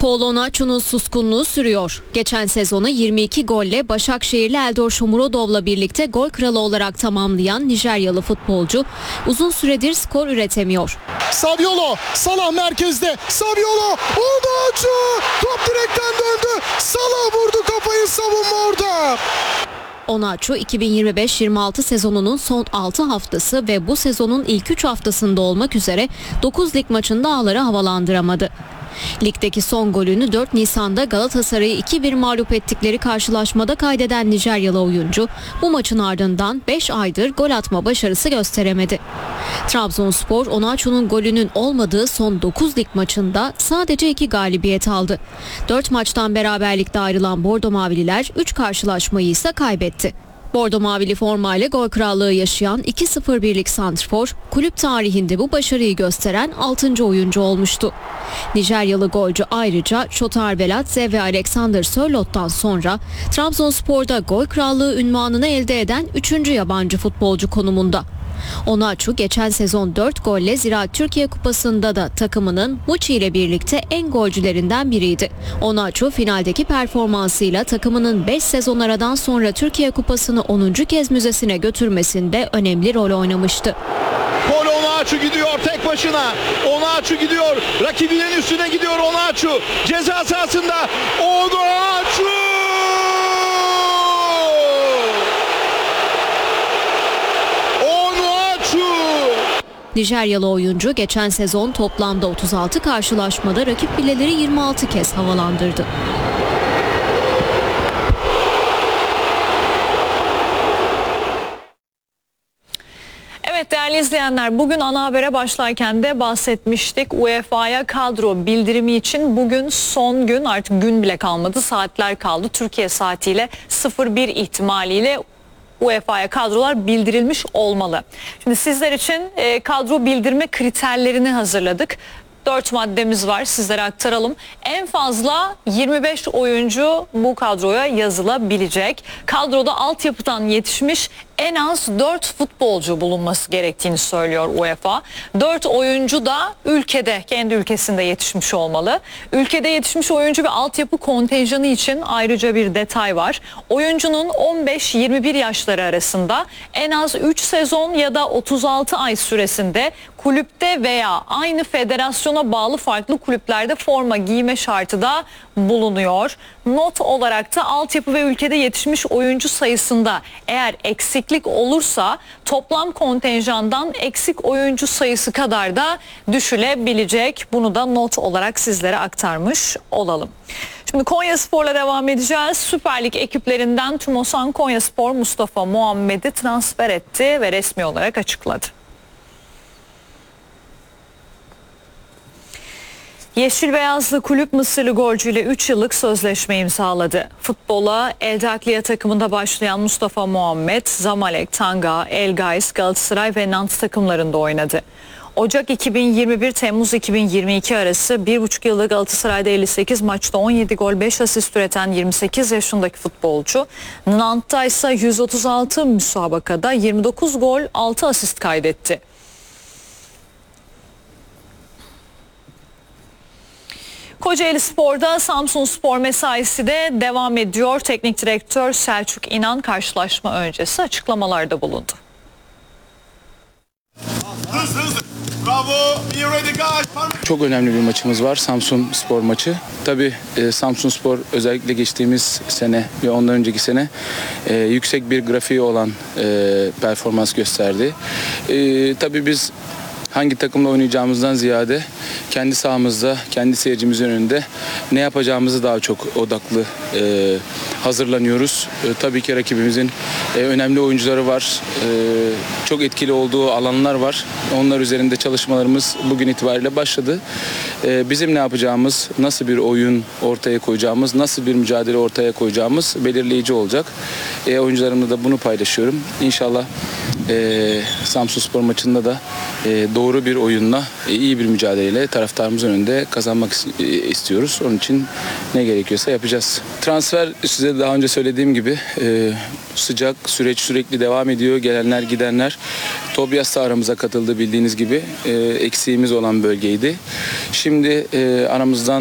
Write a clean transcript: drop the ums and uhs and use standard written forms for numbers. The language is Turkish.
Paul Onuachu'nun suskunluğu sürüyor. Geçen sezonu 22 golle Başakşehirli Eldor Shomurodov'la birlikte gol kralı olarak tamamlayan Nijeryalı futbolcu uzun süredir skor üretemiyor. Saviolo, Salah merkezde. Saviolo, Onuachu! Top direkten döndü. Salah vurdu kafayı, savunma orada. Onuachu 2025-26 sezonunun son 6 haftası ve bu sezonun ilk 3 haftasında olmak üzere 9 lig maçında ağları havalandıramadı. Ligdeki son golünü 4 Nisan'da Galatasaray'ı 2-1 mağlup ettikleri karşılaşmada kaydeden Nijeryalı oyuncu bu maçın ardından 5 aydır gol atma başarısı gösteremedi. Trabzonspor Onuachu'nun golünün olmadığı son 9 lig maçında sadece 2 galibiyet aldı. 4 maçtan beraberlikte ayrılan Bordo Mavililer 3 karşılaşmayı ise kaybetti. Bordo Mavili formayla gol krallığı yaşayan 2-0 santrfor, kulüp tarihinde bu başarıyı gösteren 6. oyuncu olmuştu. Nijeryalı golcü ayrıca Shotar Veladze ve Alexander Sörlot'tan sonra Trabzonspor'da gol krallığı unvanını elde eden 3. yabancı futbolcu konumunda. Onuachu geçen sezon 4 golle Ziraat Türkiye Kupası'nda da takımının Muçi ile birlikte en golcülerinden biriydi. Onuachu finaldeki performansıyla takımının 5 sezon aradan sonra Türkiye Kupası'nı 10. kez müzesine götürmesinde önemli rol oynamıştı. Paul Onuachu gidiyor tek başına. Onuachu gidiyor. Rakibinin üstüne gidiyor Onuachu. Ceza sahasında Onuachu! Nijeryalı oyuncu geçen sezon toplamda 36 karşılaşmada rakip bileleri 26 kez havalandırdı. Evet değerli izleyenler, bugün ana habere başlarken de bahsetmiştik. UEFA'ya kadro bildirimi için bugün son gün, artık gün bile kalmadı, saatler kaldı. Türkiye saatiyle 01 ihtimaliyle UEFA'ya kadrolar bildirilmiş olmalı. Şimdi sizler için kadro bildirme kriterlerini hazırladık. 4 maddemiz var, sizlere aktaralım. En fazla 25 oyuncu bu kadroya yazılabilecek. Kadroda altyapıdan yetişmiş en az 4 futbolcu bulunması gerektiğini söylüyor UEFA. 4 oyuncu da ülkede, kendi ülkesinde yetişmiş olmalı. Ülkede yetişmiş oyuncu ve altyapı kontenjanı için ayrıca bir detay var. Oyuncunun 15-21 yaşları arasında en az 3 sezon ya da 36 ay süresinde kulüpte veya aynı federasyona bağlı farklı kulüplerde forma giyme şartı da bulunuyor. Not olarak da altyapı ve ülkede yetişmiş oyuncu sayısında eğer eksiklik olursa toplam kontenjandan eksik oyuncu sayısı kadar da düşülebilecek. Bunu da not olarak sizlere aktarmış olalım. Şimdi Konyaspor'la devam edeceğiz. Süper Lig ekiplerinden Tümosan Konyaspor Mustafa Muhammed'i transfer etti ve resmi olarak açıkladı. Yeşil Beyazlı kulüp Mısırlı golcüyle 3 yıllık sözleşme imzaladı. Futbola El Dakliye takımında başlayan Mustafa Muhammed, Zamalek, Tanga, El Gais, Galatasaray ve Nantes takımlarında oynadı. Ocak 2021 Temmuz 2022 arası 1,5 yılda Galatasaray'da 58 maçta 17 gol 5 asist üreten 28 yaşındaki futbolcu, Nantes'ta ise 136 müsabakada 29 gol 6 asist kaydetti. Kocaeli Spor'da Samsunspor mesaisi de devam ediyor. Teknik direktör Selçuk İnan karşılaşma öncesi açıklamalarda bulundu. Çok önemli bir maçımız var, Samsunspor maçı. Tabii Samsunspor özellikle geçtiğimiz sene ve ondan önceki sene yüksek bir grafiği olan performans gösterdi. Tabii biz hangi takımla oynayacağımızdan ziyade kendi sahamızda, kendi seyircimizin önünde ne yapacağımızı daha çok odaklı hazırlanıyoruz. Tabii ki rakibimizin önemli oyuncuları var. Çok etkili olduğu alanlar var. Onlar üzerinde çalışmalarımız bugün itibariyle başladı. Bizim ne yapacağımız, nasıl bir oyun ortaya koyacağımız, nasıl bir mücadele ortaya koyacağımız belirleyici olacak. Oyuncularımla da bunu paylaşıyorum. İnşallah Samsunspor maçında da doğru bir oyunla, iyi bir mücadeleyle taraftarımızın önünde kazanmak istiyoruz. Onun için ne gerekiyorsa yapacağız. Transfer, size daha önce söylediğim gibi sıcak, süreç sürekli devam ediyor. Gelenler, gidenler. Tobias da aramıza katıldı bildiğiniz gibi. Eksiğimiz olan bölgeydi. Şimdi aramızdan